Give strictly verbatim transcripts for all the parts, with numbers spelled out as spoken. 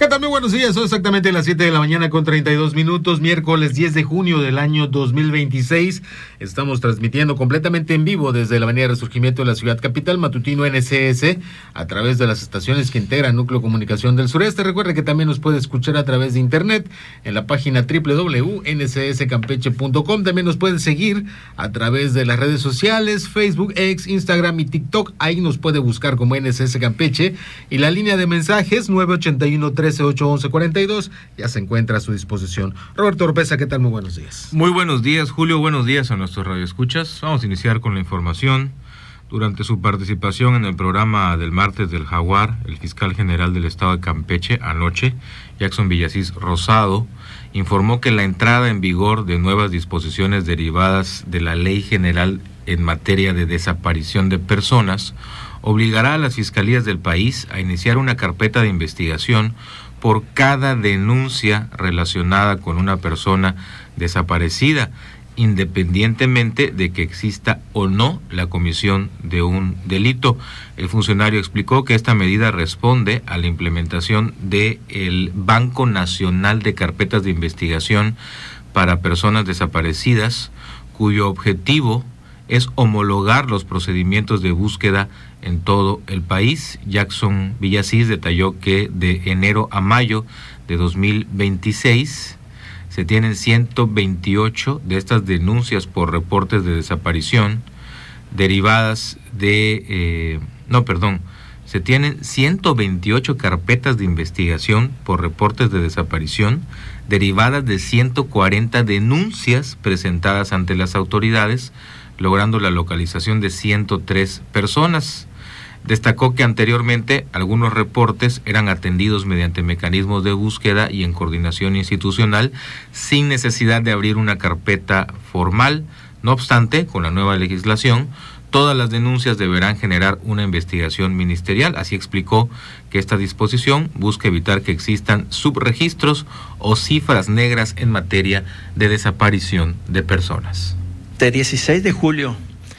¿Qué tal? Muy buenos días, son exactamente las siete de la mañana con treinta y dos minutos, miércoles diez de junio del año dos mil veintiséis. Estamos transmitiendo completamente en vivo desde la avenida Resurgimiento de la ciudad capital, matutino N C S, a través de las estaciones que integran Núcleo Comunicación del Sureste. Recuerde que también nos puede escuchar a través de internet en la página doble u doble u doble u punto n c s campeche punto com. También nos pueden seguir a través de las redes sociales, Facebook, X, Instagram y TikTok. Ahí nos puede buscar como N C S Campeche, y la línea de mensajes nueve ochenta y uno, trece, ocho once, cuarenta y dos ya se encuentra a su disposición. Roberto Oropesa, ¿qué tal? Muy buenos días. Muy buenos días, Julio. Buenos días a nuestros radioescuchas. Vamos a iniciar con la información. Durante su participación en el programa del martes del Jaguar, el fiscal general del estado de Campeche anoche, Jackson Villasís Rosado, informó que la entrada en vigor de nuevas disposiciones derivadas de la Ley General en materia de desaparición de personas obligará a las fiscalías del país a iniciar una carpeta de investigación por cada denuncia relacionada con una persona desaparecida, independientemente de que exista o no la comisión de un delito. El funcionario explicó que esta medida responde a la implementación del Banco Nacional de Carpetas de Investigación para Personas Desaparecidas, cuyo objetivo es homologar los procedimientos de búsqueda en todo el país. Jackson Villasís detalló que de enero a mayo de dos mil veintiséis se tienen ciento veintiocho de estas denuncias por reportes de desaparición derivadas de, eh, no, perdón, se tienen ciento veintiocho carpetas de investigación por reportes de desaparición derivadas de ciento cuarenta denuncias presentadas ante las autoridades, logrando la localización de ciento tres personas. Destacó que anteriormente algunos reportes eran atendidos mediante mecanismos de búsqueda y en coordinación institucional sin necesidad de abrir una carpeta formal. No obstante, con la nueva legislación, todas las denuncias deberán generar una investigación ministerial. Así explicó que esta disposición busca evitar que existan subregistros o cifras negras en materia de desaparición de personas. De dieciséis de julio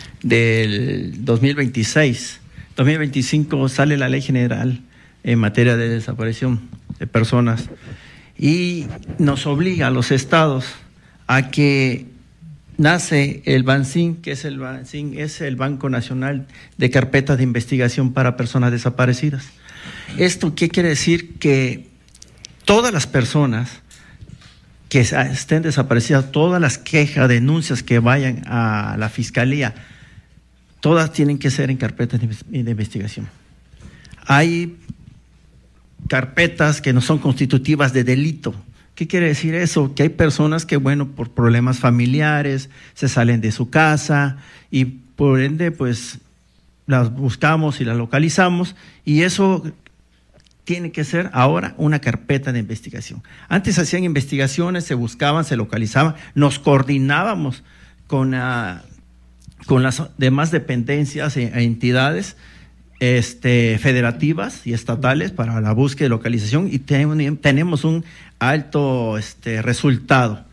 del dos mil veintiséis, dos mil veinticinco sale la Ley General en materia de desaparición de personas y nos obliga a los estados a que nace el BANCIN, que es el BANCIN, es el Banco Nacional de Carpetas de Investigación para Personas Desaparecidas. ¿Esto qué quiere decir? Que todas las personas que estén desaparecidas, todas las quejas, denuncias que vayan a la fiscalía, todas tienen que ser en carpetas de investigación. Hay carpetas que no son constitutivas de delito. ¿Qué quiere decir eso? Que hay personas que, bueno, por problemas familiares, se salen de su casa y por ende, pues, las buscamos y las localizamos, y eso tiene que ser ahora una carpeta de investigación. Antes hacían investigaciones, se buscaban, se localizaban, nos coordinábamos con, uh, con las demás dependencias e entidades este, federativas y estatales para la búsqueda y localización, y ten, tenemos un alto este, resultado.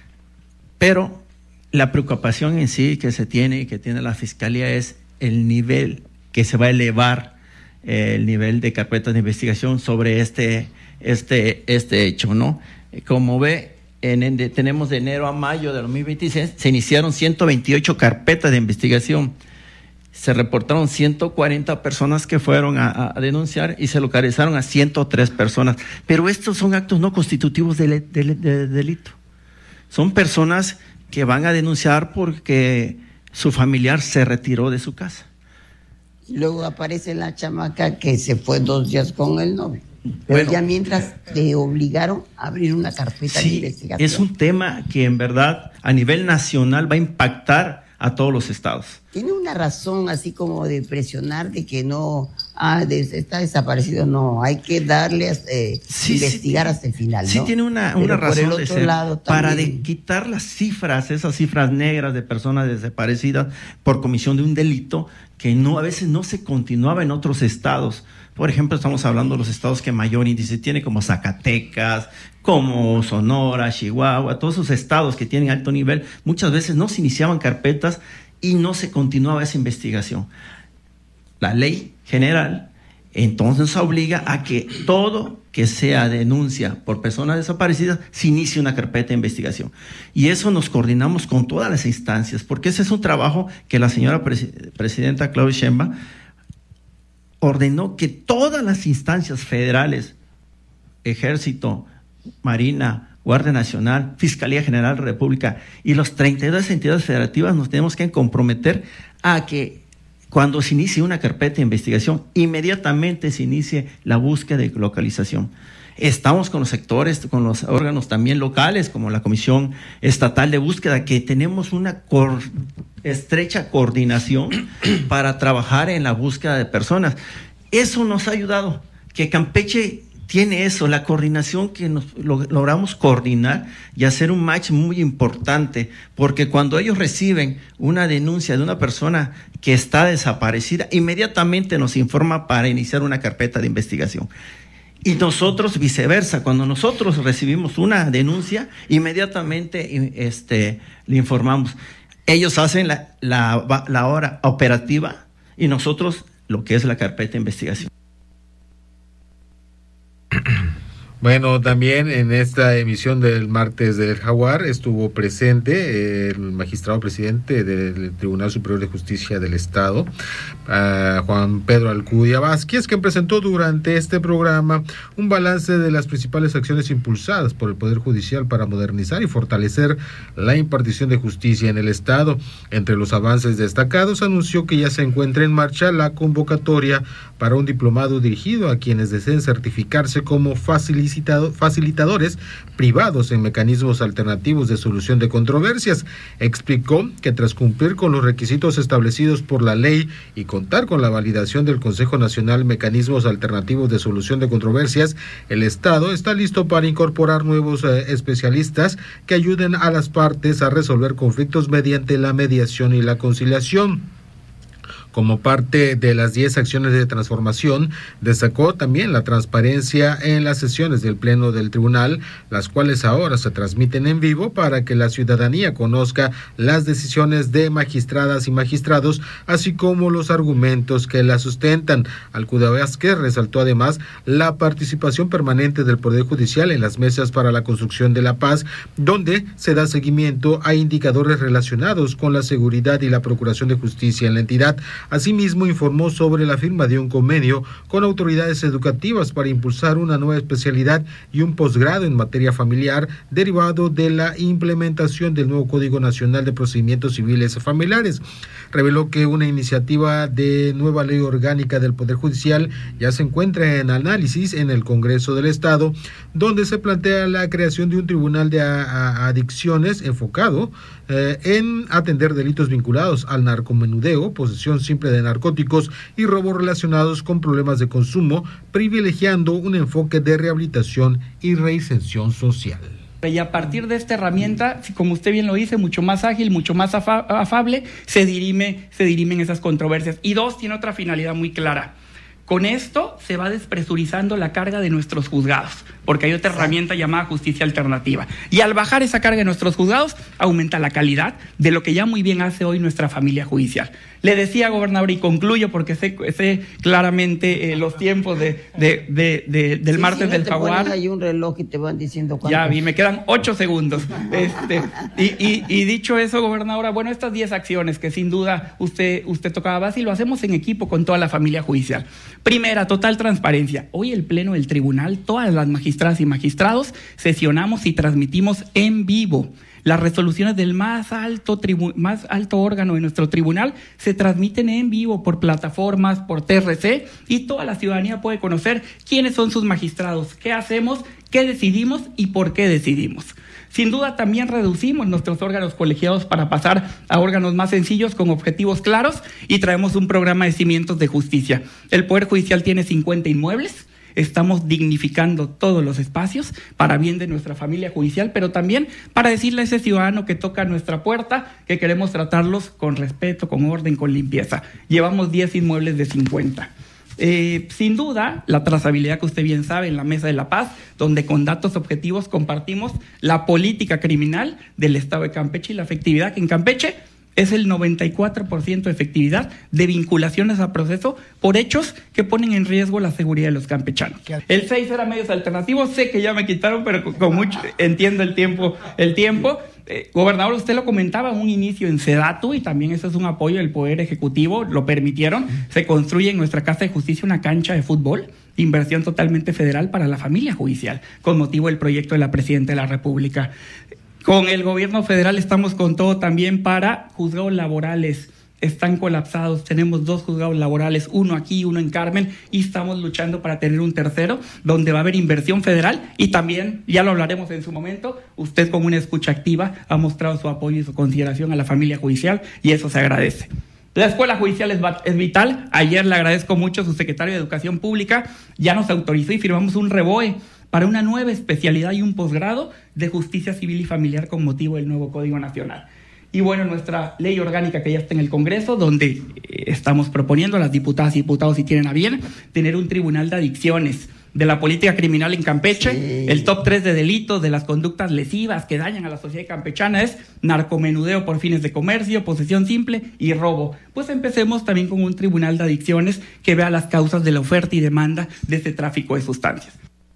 Pero la preocupación en sí que se tiene y que tiene la Fiscalía es el nivel que se va a elevar, eh, el nivel de carpetas de investigación sobre este, este, este hecho, ¿no? Como ve, en, en de, tenemos de enero a mayo de dos mil veintiséis, se iniciaron ciento veintiocho carpetas de investigación. Se reportaron ciento cuarenta personas que fueron a, a denunciar y se localizaron a ciento tres personas. Pero estos son actos no constitutivos de, de, de, de delito. Son personas que van a denunciar porque su familiar se retiró de su casa. Luego aparece la chamaca que se fue dos días con el novio. Pero bueno, ya mientras te obligaron a abrir una carpeta sí, de investigación. Es un tema que en verdad a nivel nacional va a impactar a todos los estados. Tiene una razón así como de presionar de que no, ah, de, está desaparecido, no, hay que darle, eh, sí, investigar sí, hasta el final, sí, ¿no? tiene una, Pero una razón por el de otro ser, lado para también, de quitar las cifras, esas cifras negras de personas desaparecidas por comisión de un delito que no a veces no se continuaba en otros estados. Por ejemplo, estamos hablando de los estados que mayor índice tiene, como Zacatecas, como Sonora, Chihuahua, todos esos estados que tienen alto nivel, muchas veces no se iniciaban carpetas y no se continuaba esa investigación. La ley general Entonces nos obliga a que todo que sea denuncia por personas desaparecidas se inicie una carpeta de investigación. Y eso nos coordinamos con todas las instancias, porque ese es un trabajo que la señora pres- presidenta Claudia Sheinbaum ordenó que todas las instancias federales, Ejército, Marina, Guardia Nacional, Fiscalía General de la República y las treinta y dos entidades federativas nos tenemos que comprometer a que cuando se inicie una carpeta de investigación, inmediatamente se inicie la búsqueda de localización. Estamos con los sectores, con los órganos también locales, como la Comisión Estatal de Búsqueda, que tenemos una cor- estrecha coordinación para trabajar en la búsqueda de personas. Eso nos ha ayudado, que Campeche tiene eso, la coordinación que nos lo, logramos coordinar y hacer un match muy importante, porque cuando ellos reciben una denuncia de una persona que está desaparecida, inmediatamente nos informa para iniciar una carpeta de investigación. Y nosotros viceversa, cuando nosotros recibimos una denuncia, inmediatamente este, le informamos. Ellos hacen la, la, la hora operativa y nosotros lo que es la carpeta de investigación. Bueno, también en esta emisión del martes del Jaguar estuvo presente el magistrado presidente del Tribunal Superior de Justicia del Estado, uh, Juan Pedro Alcudia Vázquez, quien presentó durante este programa un balance de las principales acciones impulsadas por el Poder Judicial para modernizar y fortalecer la impartición de justicia en el Estado. Entre los avances destacados, anunció que ya se encuentra en marcha la convocatoria para un diplomado dirigido a quienes deseen certificarse como facilitadores facilitadores privados en mecanismos alternativos de solución de controversias. Explicó que tras cumplir con los requisitos establecidos por la ley y contar con la validación del Consejo Nacional Mecanismos Alternativos de Solución de Controversias, el Estado está listo para incorporar nuevos eh, especialistas que ayuden a las partes a resolver conflictos mediante la mediación y la conciliación. Como parte de las diez acciones de transformación, destacó también la transparencia en las sesiones del Pleno del Tribunal, las cuales ahora se transmiten en vivo para que la ciudadanía conozca las decisiones de magistradas y magistrados, así como los argumentos que las sustentan. Alcudia Vázquez resaltó además la participación permanente del Poder Judicial en las mesas para la construcción de la paz, donde se da seguimiento a indicadores relacionados con la seguridad y la procuración de justicia en la entidad. Asimismo, informó sobre la firma de un convenio con autoridades educativas para impulsar una nueva especialidad y un posgrado en materia familiar derivado de la implementación del nuevo Código Nacional de Procedimientos Civiles Familiares. Reveló que una iniciativa de nueva ley orgánica del Poder Judicial ya se encuentra en análisis en el Congreso del Estado, donde se plantea la creación de un tribunal de a- a adicciones enfocado eh, en atender delitos vinculados al narcomenudeo, posesión simple de narcóticos y robos relacionados con problemas de consumo, privilegiando un enfoque de rehabilitación y reinserción social. Y a partir de esta herramienta, como usted bien lo dice, mucho más ágil, mucho más afa- afable, se dirime, se dirimen esas controversias. Y dos, tiene otra finalidad muy clara. Con esto se va despresurizando la carga de nuestros juzgados, porque hay otra herramienta llamada justicia alternativa. Y al bajar esa carga de nuestros juzgados, aumenta la calidad de lo que ya muy bien hace hoy nuestra familia judicial. Le decía, gobernador, y concluyo porque sé, sé claramente eh, los tiempos de, de, de, de, del Sí, martes sí, no del te Jaguar. pones ahí un reloj y te van diciendo cuánto. Ya vi, me quedan ocho segundos. Este, y, y, y dicho eso, gobernadora, bueno, estas diez acciones que sin duda usted, usted tocaba base y lo hacemos en equipo con toda la familia judicial. Primera, total transparencia. Hoy el Pleno del Tribunal, todas las magistradas y magistrados, sesionamos y transmitimos en vivo. Las resoluciones del más alto, tribu- más alto órgano de nuestro tribunal se transmiten en vivo por plataformas, por T R C, y toda la ciudadanía puede conocer quiénes son sus magistrados, qué hacemos, qué decidimos y por qué decidimos. Sin duda también reducimos nuestros órganos colegiados para pasar a órganos más sencillos con objetivos claros y traemos un programa de cimientos de justicia. El Poder Judicial tiene cincuenta inmuebles. Estamos dignificando todos los espacios para bien de nuestra familia judicial, pero también para decirle a ese ciudadano que toca nuestra puerta que queremos tratarlos con respeto, con orden, con limpieza. Llevamos diez inmuebles de cincuenta. Eh, sin duda, la trazabilidad que usted bien sabe en la Mesa de la Paz, donde con datos objetivos compartimos la política criminal del Estado de Campeche y la efectividad que en Campeche es el noventa y cuatro por ciento de efectividad de vinculaciones a proceso por hechos que ponen en riesgo la seguridad de los campechanos. El seis era medios alternativos, sé que ya me quitaron, pero con, con mucho, entiendo el tiempo, el tiempo. Eh, gobernador, usted lo comentaba, un inicio en Sedatu, y también eso es un apoyo del Poder Ejecutivo, lo permitieron, se construye en nuestra Casa de Justicia una cancha de fútbol, inversión totalmente federal para la familia judicial, con motivo del proyecto de la Presidenta de la República. Con el gobierno federal estamos con todo también para juzgados laborales. Están colapsados, tenemos dos juzgados laborales, uno aquí, uno en Carmen, y estamos luchando para tener un tercero, donde va a haber inversión federal, y también, ya lo hablaremos en su momento, usted como una escucha activa ha mostrado su apoyo y su consideración a la familia judicial, y eso se agradece. La escuela judicial es, es vital. Ayer le agradezco mucho a su secretario de Educación Pública, ya nos autorizó y firmamos un REBOE para una nueva especialidad y un posgrado de justicia civil y familiar con motivo del nuevo Código Nacional. Y bueno, nuestra ley orgánica que ya está en el Congreso, donde estamos proponiendo a las diputadas y diputados, si tienen a bien, tener un tribunal de adicciones de la política criminal en Campeche. Sí. El top tres de delitos de las conductas lesivas que dañan a la sociedad campechana es narcomenudeo por fines de comercio, posesión simple y robo. Pues empecemos también con un tribunal de adicciones que vea las causas de la oferta y demanda de este tráfico de sustancias.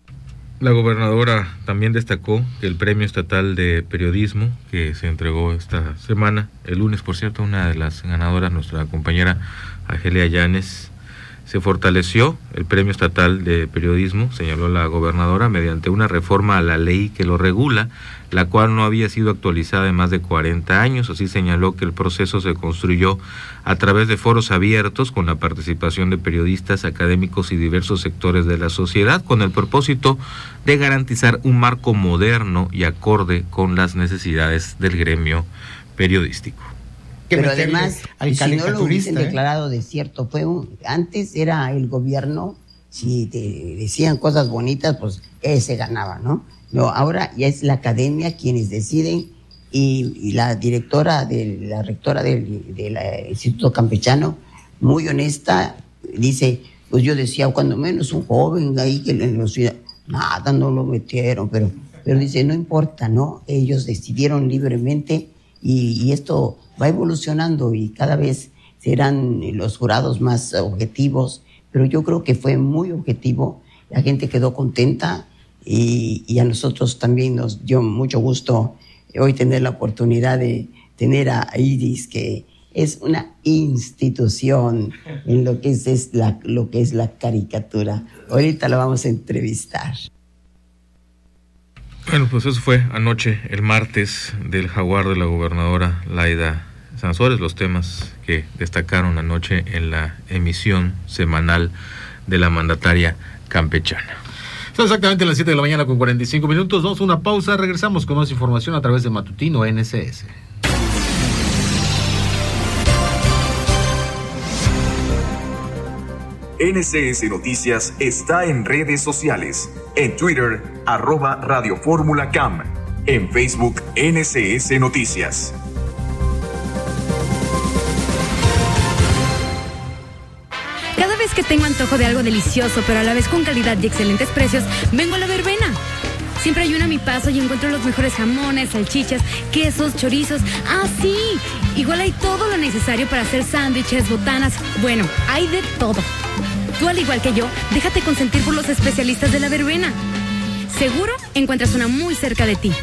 La gobernadora también destacó que el Premio Estatal de Periodismo que se entregó esta semana, el lunes por cierto, una de las ganadoras, nuestra compañera Argelia Llanes, se fortaleció el Premio Estatal de Periodismo, señaló la gobernadora, mediante una reforma a la ley que lo regula, la cual no había sido actualizada en más de cuarenta años. Así señaló que el proceso se construyó a través de foros abiertos con la participación de periodistas, académicos y diversos sectores de la sociedad, con el propósito de garantizar un marco moderno y acorde con las necesidades del gremio periodístico. Pero además, si no lo hubiesen ¿eh? declarado desierto, fue un, antes era el gobierno, si te decían cosas bonitas, pues ese ganaba, ¿no? No, ahora ya es la academia quienes deciden, y, y la directora, de, la rectora del, del Instituto Campechano, muy honesta, dice, pues yo decía, cuando menos un joven ahí que en la ciudad, nada, no lo metieron, pero, pero dice, no importa, ¿no? Ellos decidieron libremente, y, y esto va evolucionando y cada vez serán los jurados más objetivos, pero yo creo que fue muy objetivo, la gente quedó contenta y, y a nosotros también nos dio mucho gusto hoy tener la oportunidad de tener a Iris, que es una institución en lo que es, es la, lo que es la caricatura. Ahorita la vamos a entrevistar. Bueno, pues eso fue anoche, el martes, del jaguar de la gobernadora Laida Sansores, los temas que destacaron anoche en la emisión semanal de la mandataria campechana. Son exactamente las siete de la mañana con cuarenta y cinco minutos, vamos a una pausa, regresamos con más información a través de Matutino N S S. N S S Noticias está en redes sociales, en Twitter, arroba Radio Fórmula Cam, en Facebook, N S S Noticias. Cada vez que tengo antojo de algo delicioso, pero a la vez con calidad y excelentes precios, vengo a La Verbena. Siempre hay una a mi paso y encuentro los mejores jamones, salchichas, quesos, chorizos. ¡Ah, sí! Igual hay todo lo necesario para hacer sándwiches, botanas. Bueno, hay de todo. Tú, al igual que yo, déjate consentir por los especialistas de La Verbena. Seguro encuentras una muy cerca de ti.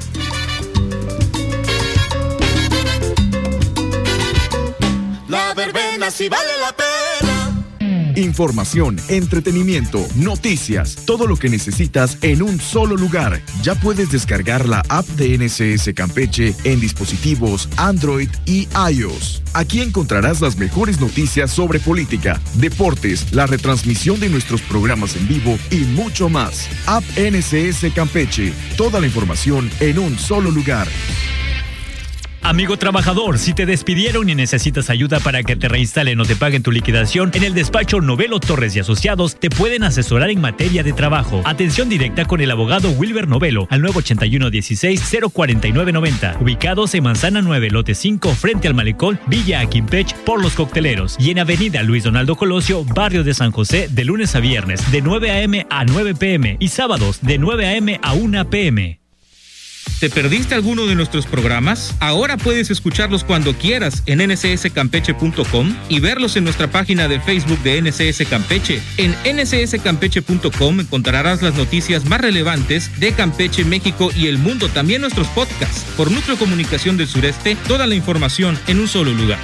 La Verbena sí vale la pena. Información, entretenimiento, noticias, todo lo que necesitas en un solo lugar. Ya puedes descargar la app de N S S Campeche en dispositivos Android y iOS. Aquí encontrarás las mejores noticias sobre política, deportes, la retransmisión de nuestros programas en vivo y mucho más. App N S S Campeche, toda la información en un solo lugar. Amigo trabajador, si te despidieron y necesitas ayuda para que te reinstalen o te paguen tu liquidación, en el despacho Novelo Torres y Asociados te pueden asesorar en materia de trabajo. Atención directa con el abogado Wilber Novelo al nueve ochenta y uno dieciséis cero cuarenta y nueve noventa, ubicados en Manzana nueve, lote cinco, frente al Malecón, Villa Aquimpech, por Los Cocteleros, y en Avenida Luis Donaldo Colosio, barrio de San José, de lunes a viernes, de nueve a eme a nueve pe eme y sábados de nueve a eme a una pe eme. ¿Te perdiste alguno de nuestros programas? Ahora puedes escucharlos cuando quieras en ene ce ese campeche punto com y verlos en nuestra página de Facebook de N C S Campeche. En ene ce ese campeche punto com encontrarás las noticias más relevantes de Campeche, México y el mundo, también nuestros podcasts. Por Núcleo Comunicación del Sureste, toda la información en un solo lugar.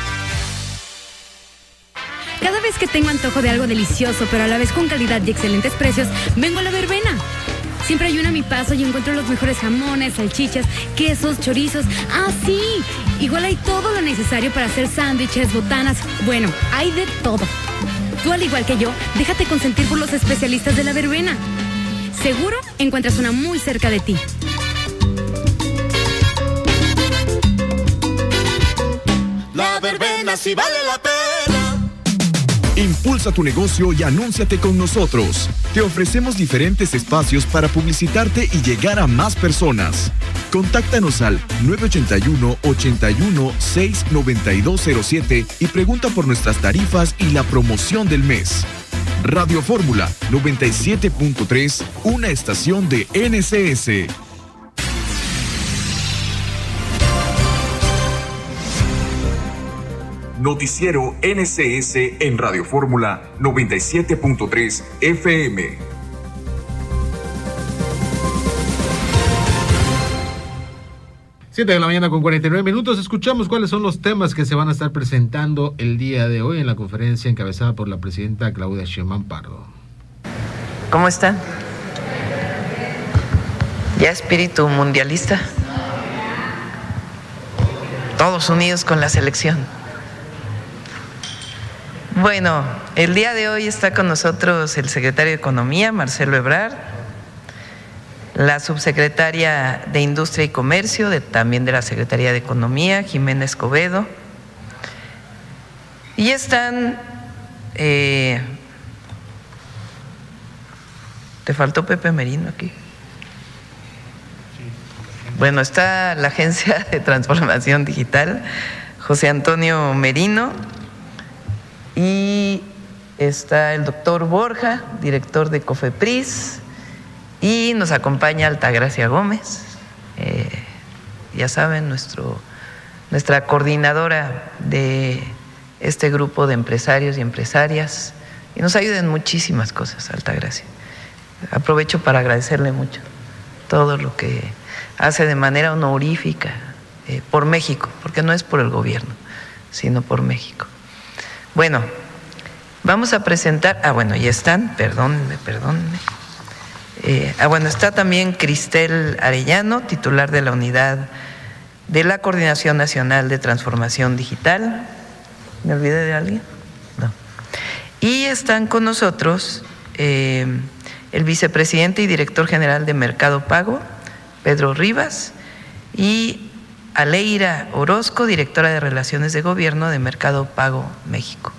Cada vez que tengo antojo de algo delicioso, pero a la vez con calidad y excelentes precios, vengo a La Verbena. Siempre hay una a mi paso y encuentro los mejores jamones, salchichas, quesos, chorizos. ¡Ah, sí! Igual hay todo lo necesario para hacer sándwiches, botanas. Bueno, hay de todo. Tú, al igual que yo, déjate consentir por los especialistas de La Verbena. Seguro encuentras una muy cerca de ti. La Verbena sí vale la pena. Impulsa tu negocio y anúnciate con nosotros. Te ofrecemos diferentes espacios para publicitarte y llegar a más personas. Contáctanos al nueve ocho uno, ocho uno, seis, nueve dos cero siete y pregunta por nuestras tarifas y la promoción del mes. Radio Fórmula noventa y siete punto tres, una estación de N C S. Noticiero N C S en Radio Fórmula noventa y siete punto tres F M. siete de la mañana con cuarenta y nueve minutos. Escuchamos cuáles son los temas que se van a estar presentando el día de hoy en la conferencia encabezada por la presidenta Claudia Sheinbaum Pardo. ¿Cómo están? ¿Ya espíritu mundialista? Todos unidos con la selección. Bueno, el día de hoy está con nosotros el secretario de Economía, Marcelo Ebrard, la subsecretaria de Industria y Comercio, de, también de la Secretaría de Economía, Jimena Escobedo, y están, eh, ¿te faltó Pepe Merino aquí? Bueno, está la Agencia de Transformación Digital, José Antonio Merino, y está el doctor Borja, director de COFEPRIS, y nos acompaña Altagracia Gómez, eh, ya saben, nuestro, nuestra coordinadora de este grupo de empresarios y empresarias, y nos ayuda en muchísimas cosas, Altagracia. Aprovecho para agradecerle mucho todo lo que hace de manera honorífica eh, por México, porque no es por el gobierno, sino por México. Bueno, vamos a presentar, ah bueno, ya están, perdónenme, perdónenme. Eh, ah bueno, está también Cristel Arellano, titular de la unidad de la Coordinación Nacional de Transformación Digital. ¿Me olvidé de alguien? No. Y están con nosotros eh, el vicepresidente y director general de Mercado Pago, Pedro Rivas, y Aleira Orozco, directora de Relaciones de Gobierno de Mercado Pago México.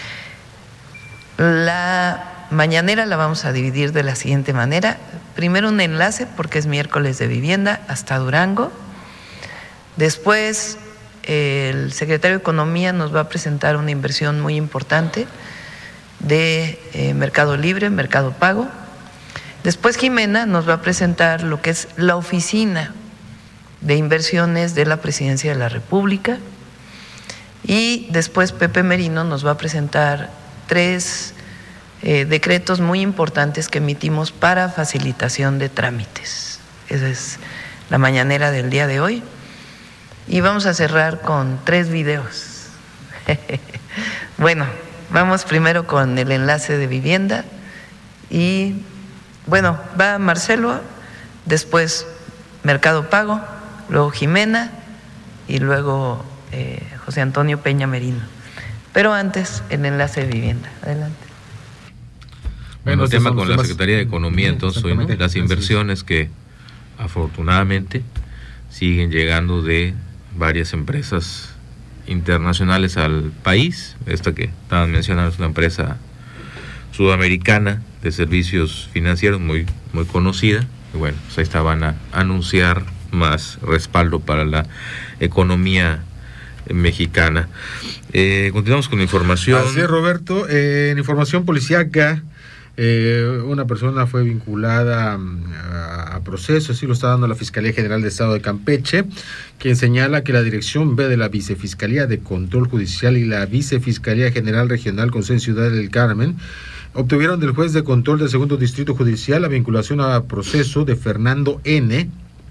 La mañanera la vamos a dividir de la siguiente manera. Primero un enlace, porque es miércoles de vivienda, hasta Durango. Después el secretario de Economía nos va a presentar una inversión muy importante de eh, Mercado Libre, Mercado Pago. Después Jimena nos va a presentar lo que es la oficina de inversiones de la Presidencia de la República, y después Pepe Merino nos va a presentar tres eh, decretos muy importantes que emitimos para facilitación de trámites. Esa es la mañanera del día de hoy, y vamos a cerrar con tres videos. Bueno, vamos primero con el enlace de vivienda, y bueno, va Marcelo, después Mercado Pago, luego Jimena y luego eh, José Antonio Peña Merino. Pero antes, el enlace de vivienda. Adelante. Bueno, el tema con la Secretaría de Economía, entonces, hoy, ¿no? Las inversiones que afortunadamente siguen llegando de varias empresas internacionales al país. Esta que estaban mencionando es una empresa sudamericana de servicios financieros muy, muy conocida. Y bueno, pues ahí está, van a anunciar más respaldo para la economía mexicana. Eh, continuamos con la información. Así es, Roberto. Eh, en información policíaca, Eh, una persona fue vinculada a, a proceso, así lo está dando la Fiscalía General del Estado de Campeche, quien señala que la Dirección B de la Vicefiscalía de Control Judicial y la Vicefiscalía General Regional con sede en Ciudad del Carmen obtuvieron del juez de control del Segundo Distrito Judicial la vinculación a proceso de Fernando N.,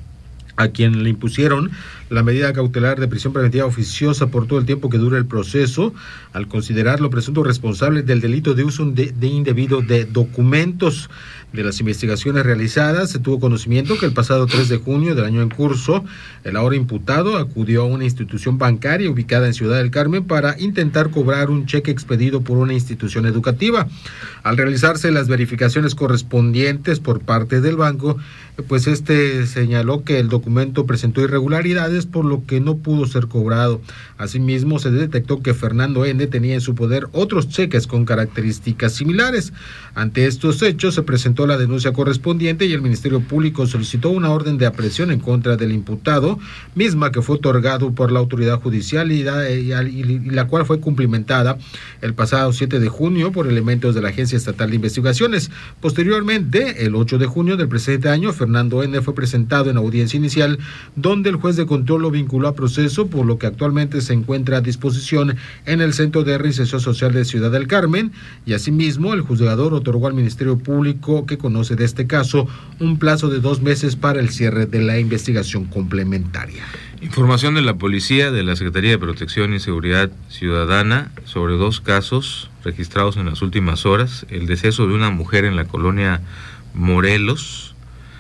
a quien le impusieron la medida cautelar de prisión preventiva oficiosa por todo el tiempo que dura el proceso, al considerarlo presunto responsable del delito de uso de, de indebido de documentos. De las investigaciones realizadas, se tuvo conocimiento que el pasado tres de junio del año en curso, el ahora imputado acudió a una institución bancaria ubicada en Ciudad del Carmen para intentar cobrar un cheque expedido por una institución educativa. Al realizarse las verificaciones correspondientes por parte del banco, pues este señaló que el documento presentó irregularidades, por lo que no pudo ser cobrado. Asimismo, se detectó que Fernando N. tenía en su poder otros cheques con características similares. Ante estos hechos, se presentó la denuncia correspondiente y el Ministerio Público solicitó una orden de aprehensión en contra del imputado, misma que fue otorgado por la autoridad judicial y, da, y, y la cual fue cumplimentada el pasado siete de junio por elementos de la Agencia Estatal de Investigaciones. Posteriormente, el ocho de junio del presente año, Fernando N. fue presentado en audiencia inicial, donde el juez de control lo vinculó a proceso, por lo que actualmente se encuentra a disposición en el Centro de Reinserción Social de Ciudad del Carmen, y asimismo el juzgador otorgó al Ministerio Público, que conoce de este caso, un plazo de dos meses para el cierre de la investigación complementaria. Información de la Policía, de la Secretaría de Protección y Seguridad Ciudadana sobre dos casos registrados en las últimas horas. El deceso de una mujer en la colonia Morelos.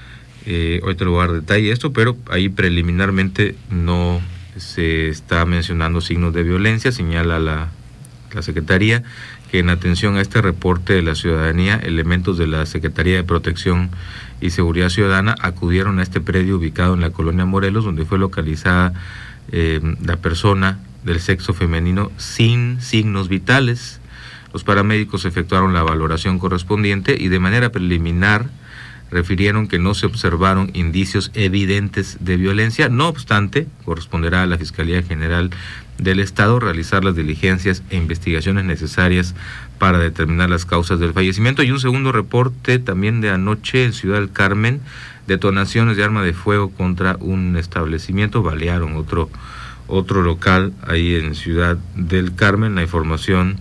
Eh, hoy te lo voy a dar detalle esto, pero ahí preliminarmente no se está mencionando signos de violencia. Señala la, la Secretaría que en atención a este reporte de la ciudadanía, elementos de la Secretaría de Protección y Seguridad Ciudadana acudieron a este predio ubicado en la colonia Morelos, donde fue localizada eh, la persona del sexo femenino sin signos vitales. Los paramédicos efectuaron la valoración correspondiente y de manera preliminar refirieron que no se observaron indicios evidentes de violencia. No obstante, corresponderá a la Fiscalía General del Estado realizar las diligencias e investigaciones necesarias para determinar las causas del fallecimiento. Y un segundo reporte también de anoche en Ciudad del Carmen, detonaciones de arma de fuego contra un establecimiento, balearon otro, otro local ahí en Ciudad del Carmen. La información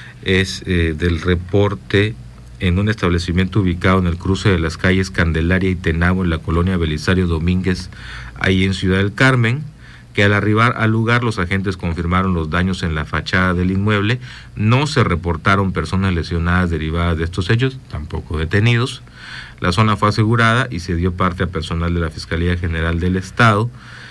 es eh, del reporte en un establecimiento ubicado en el cruce de las calles Candelaria y Tenabo, en la colonia Belisario Domínguez, ahí en Ciudad del Carmen, que al arribar al lugar los agentes confirmaron los daños en la fachada del inmueble. No se reportaron personas lesionadas derivadas de estos hechos, tampoco detenidos. La zona fue asegurada y se dio parte a personal de la Fiscalía General del Estado,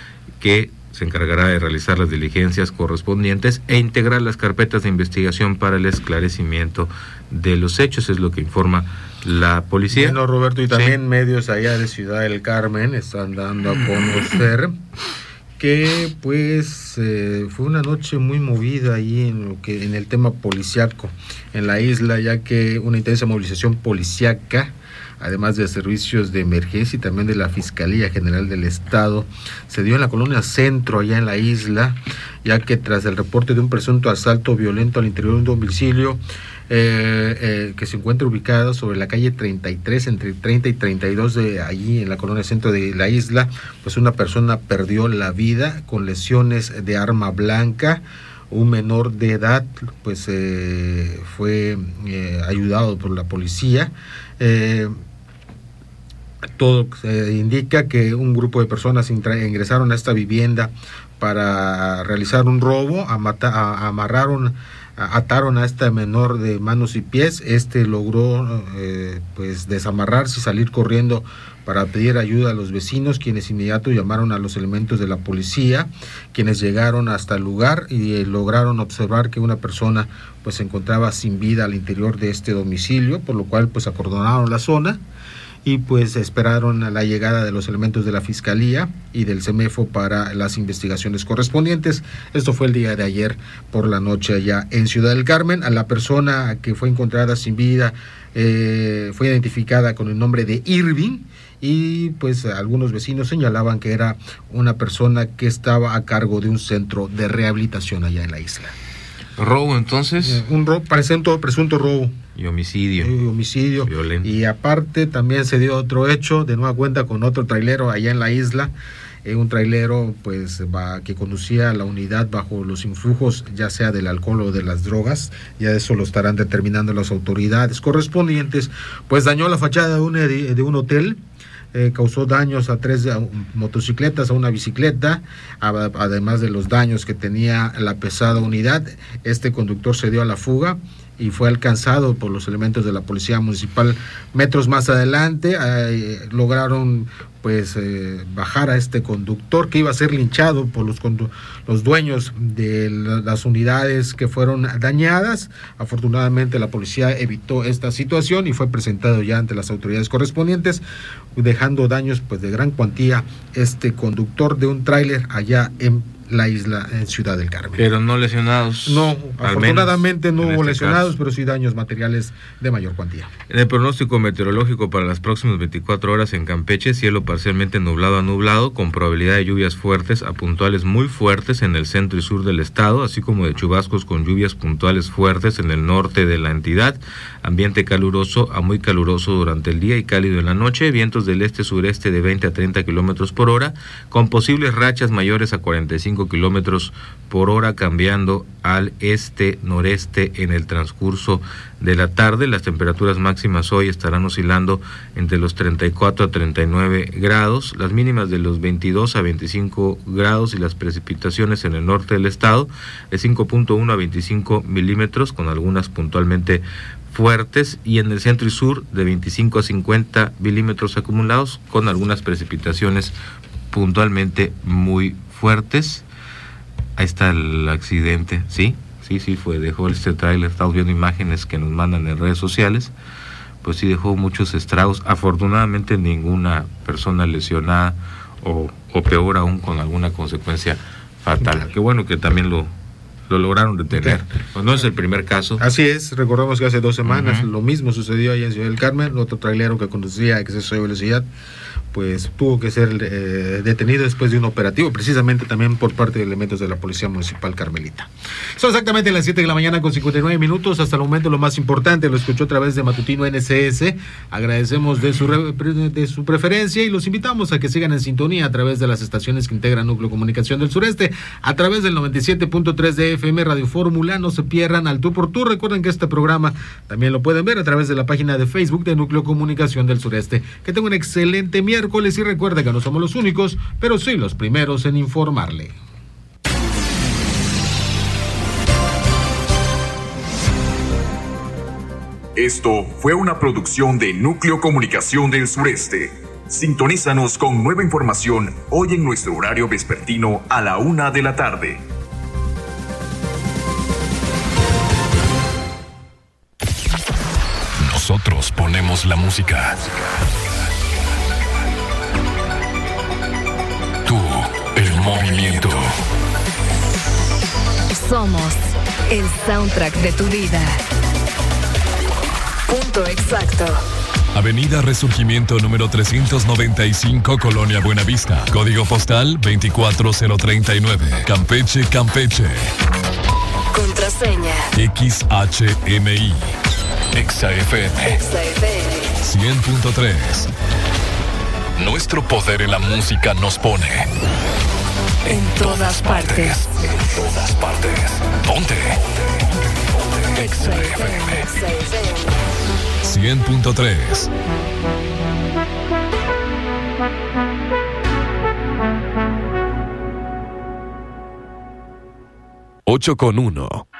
que se encargará de realizar las diligencias correspondientes e integrar las carpetas de investigación para el esclarecimiento de los hechos, es lo que informa la policía. Bueno, Roberto, y también sí. Medios allá de Ciudad del Carmen están dando a conocer que pues eh, fue una noche muy movida ahí en lo que en el tema policiaco en la isla, ya que una intensa movilización policiaca, además de servicios de emergencia y también de la Fiscalía General del Estado, se dio en la colonia Centro, allá en la isla, ya que tras el reporte de un presunto asalto violento al interior de un domicilio eh, eh, que se encuentra ubicado sobre la calle treinta y tres, entre treinta y treinta y dos de allí en la colonia Centro de la isla, pues una persona perdió la vida con lesiones de arma blanca. Un menor de edad pues eh, fue eh, ayudado por la policía. Eh, todo eh, indica que un grupo de personas intra- ingresaron a esta vivienda para realizar un robo, amata- a- amarraron, a- ataron a este menor de manos y pies. Este logró eh, pues desamarrarse y salir corriendo para pedir ayuda a los vecinos, quienes inmediato llamaron a los elementos de la policía, quienes llegaron hasta el lugar y eh, lograron observar que una persona pues se encontraba sin vida al interior de este domicilio, por lo cual pues acordonaron la zona y pues esperaron a la llegada de los elementos de la Fiscalía y del CEMEFO para las investigaciones correspondientes. Esto fue el día de ayer por la noche allá en Ciudad del Carmen. A la persona que fue encontrada sin vida eh, fue identificada con el nombre de Irving, y pues algunos vecinos señalaban que era una persona que estaba a cargo de un centro de rehabilitación allá en la isla. ¿Robo entonces? Eh, un robo, presunto, presunto robo. Y homicidio. Y homicidio. Violento. Y aparte también se dio otro hecho, de nueva cuenta con otro trailero allá en la isla. Eh, un trailero pues va, que conducía la unidad bajo los influjos ya sea del alcohol o de las drogas, ya eso lo estarán determinando las autoridades correspondientes, pues dañó la fachada de un, de un hotel. Eh, causó daños a tres a, motocicletas, a una bicicleta, a, además de los daños que tenía la pesada unidad. Este conductor se dio a la fuga y fue alcanzado por los elementos de la policía municipal. Metros más adelante eh, lograron pues eh, bajar a este conductor, que iba a ser linchado por los, los dueños de la, las unidades que fueron dañadas. Afortunadamente la policía evitó esta situación y fue presentado ya ante las autoridades correspondientes, dejando daños pues de gran cuantía este conductor de un tráiler allá en la isla, en Ciudad del Carmen. Pero no lesionados. No, afortunadamente no hubo este lesionados, caso. Pero sí daños materiales de mayor cuantía. En el pronóstico meteorológico para las próximas veinticuatro horas en Campeche, cielo parcialmente nublado a nublado, con probabilidad de lluvias fuertes a puntuales muy fuertes en el centro y sur del estado, así como de chubascos con lluvias puntuales fuertes en el norte de la entidad. Ambiente caluroso a muy caluroso durante el día y cálido en la noche, vientos del este-sureste de veinte a treinta kilómetros por hora, con posibles rachas mayores a cuarenta y cinco kilómetros por hora, cambiando al este-noreste en el transcurso de la tarde. Las temperaturas máximas hoy estarán oscilando entre los treinta y cuatro a treinta y nueve grados, las mínimas de los veintidós a veinticinco grados, y las precipitaciones en el norte del estado de cinco punto uno a veinticinco milímetros, con algunas puntualmente fuertes, y en el centro y sur de veinticinco a cincuenta milímetros acumulados, con algunas precipitaciones puntualmente muy fuertes. Ahí está el accidente, sí, sí, sí fue, dejó este tráiler, estamos viendo imágenes que nos mandan en redes sociales, pues sí dejó muchos estragos. Afortunadamente ninguna persona lesionada o, o peor aún con alguna consecuencia fatal. Claro. Qué bueno que también lo lo lograron detener. Pues no es el primer caso. Así es, recordemos que hace dos semanas uh-huh. lo mismo sucedió allá en Ciudad del Carmen. Otro trailero que conducía a exceso de velocidad pues tuvo que ser eh, detenido después de un operativo, precisamente también por parte de elementos de la Policía Municipal Carmelita. Son exactamente las siete de la mañana con cincuenta y nueve minutos. Hasta el momento lo más importante lo escuchó a través de Matutino N C S. Agradecemos de su, re, de su preferencia y los invitamos a que sigan en sintonía a través de las estaciones que integran Núcleo Comunicación del Sureste, a través del noventa y siete punto tres de F M Radio Fórmula. No se pierdan al Tú por Tú. Recuerden que este programa también lo pueden ver a través de la página de Facebook de Núcleo Comunicación del Sureste. Que tengan un excelente miércoles y recuerden que no somos los únicos, pero sí los primeros en informarle. Esto fue una producción de Núcleo Comunicación del Sureste. Sintonízanos con nueva información hoy en nuestro horario vespertino a la una de la tarde. Nosotros ponemos la música. Tú, el movimiento. Somos el soundtrack de tu vida. Punto exacto. Avenida Resurgimiento número trescientos noventa y cinco, Colonia Buenavista. Código postal veinticuatro cero treinta y nueve. Campeche, Campeche. Contraseña X H M I. Exa F M. Exa F M. cien punto tres. Nuestro poder en la música nos pone en todas partes. En todas partes. Ponte. Exa F M. cien punto tres. ocho con uno.